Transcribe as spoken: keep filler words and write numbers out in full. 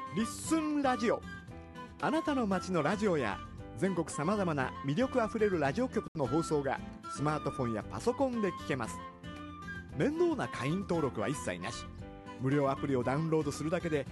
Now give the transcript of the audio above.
リッスンラジオ。あなたの街のラジオや全国さまざまな魅力あふれるラジオ局の放送がスマートフォンやパソコンで聞けます。面倒な会員登録は一切なし。無料アプリをダウンロードするだけで